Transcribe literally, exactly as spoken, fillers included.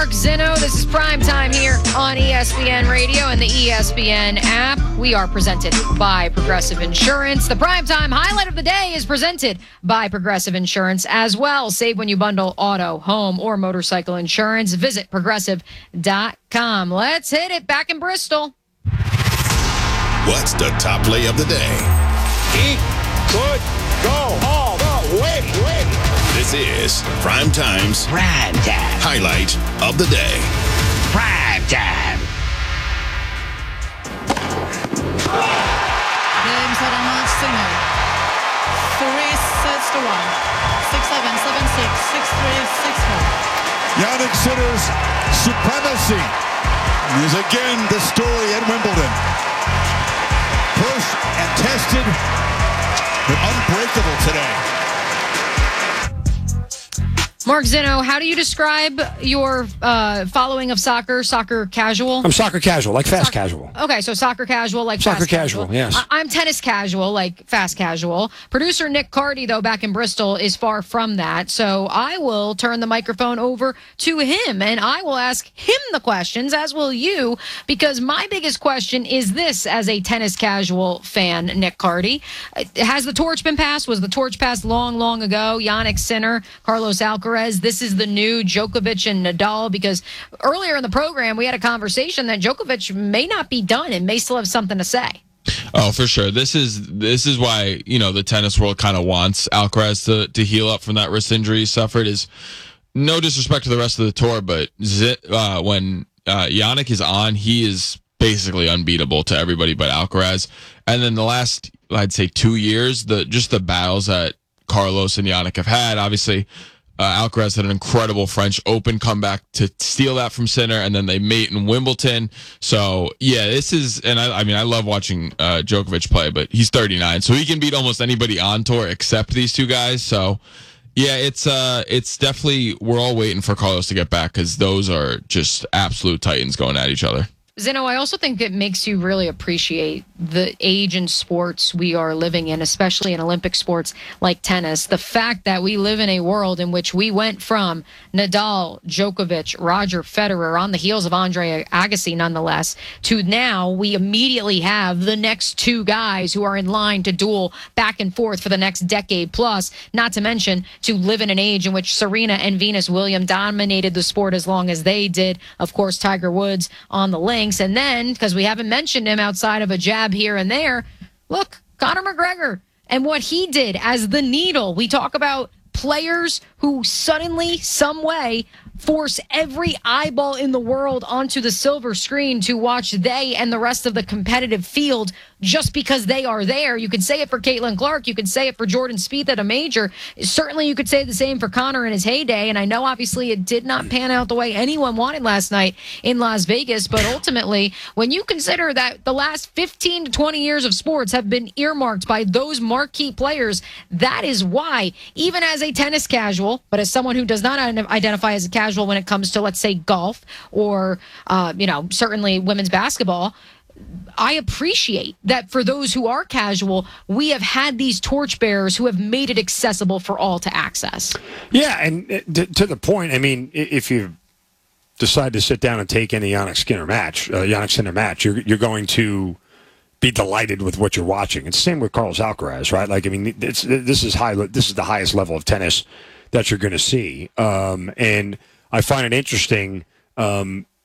Mark Zinno. This is Prime Time here on E S P N Radio and the E S P N app. We are presented by Progressive Insurance. The Prime Time highlight of the day is presented by Progressive Insurance as well. Save when you bundle auto, home, or motorcycle insurance. Visit progressive dot com. Let's hit it back in Bristol. What's the top play of the day? He could go all the way. way. This is Prime Time's Prime Time highlight of the day. Prime Time. Games at a match signal. Three sets to one. Six seven, seven six, six three, six four. Jannik Sinner's supremacy is again the story at Wimbledon. Pushed and tested, but unbreakable today. Mark Zinno, how do you describe your uh, following of soccer? Soccer casual? I'm soccer casual, like fast Soc- casual. Okay, so soccer casual, like Soccer fast casual, yes. I- I'm tennis casual, like fast casual. Producer Nick Cardy, though, back in Bristol, is far from that. So I will turn the microphone over to him, and I will ask him the questions, as will you, because my biggest question is this as a tennis casual fan, Nick Cardy. Has the torch been passed? Was the torch passed long, long ago? Jannik Sinner, Carlos Alcaraz. This is the new Djokovic and Nadal, because earlier in the program we had a conversation that Djokovic may not be done and may still have something to say. Oh, for sure. This is this is why, you know, the tennis world kind of wants Alcaraz to, to heal up from that wrist injury he suffered. Is no disrespect to the rest of the tour, but uh, when uh, Jannik is on, he is basically unbeatable to everybody but Alcaraz. And then the last, I'd say, two years, the just the battles that Carlos and Jannik have had, obviously. Uh, Alcaraz had an incredible French Open comeback to steal that from Sinner, and then they mate in Wimbledon. So, yeah, this is, and I, I mean, I love watching uh, Djokovic play, but he's thirty-nine, so he can beat almost anybody on tour except these two guys. So, yeah, it's uh, it's definitely, we're all waiting for Carlos to get back because those are just absolute titans going at each other. Zinno, I also think it makes you really appreciate the age in sports we are living in, especially in Olympic sports like tennis. The fact that we live in a world in which we went from Nadal, Djokovic, Roger Federer, on the heels of Andre Agassi nonetheless, to now we immediately have the next two guys who are in line to duel back and forth for the next decade plus, not to mention to live in an age in which Serena and Venus Williams dominated the sport as long as they did. Of course, Tiger Woods on the links. And then, because we haven't mentioned him outside of a jab here and there, look, Conor McGregor and what he did as the needle. We talk about players who suddenly, some way, force every eyeball in the world onto the silver screen to watch they and the rest of the competitive field just because they are there. You could say it for Caitlin Clark. You could say it for Jordan Spieth at a major. Certainly you could say the same for Conor in his heyday. And I know obviously it did not pan out the way anyone wanted last night in Las Vegas. But ultimately, when you consider that the last fifteen to twenty years of sports have been earmarked by those marquee players, that is why, even as a tennis casual, but as someone who does not identify as a casual when it comes to, let's say, golf or, uh, you know, certainly women's basketball, I appreciate that for those who are casual, we have had these torchbearers who have made it accessible for all to access. Yeah, and to, to the point, I mean, if you decide to sit down and take any Jannik Sinner match, uh, Jannik Sinner match, you're you're going to be delighted with what you're watching. It's the same with Carlos Alcaraz, right? Like, I mean, it's, this is high. This is the highest level of tennis that you're going to see, um, and I find it interesting. Um,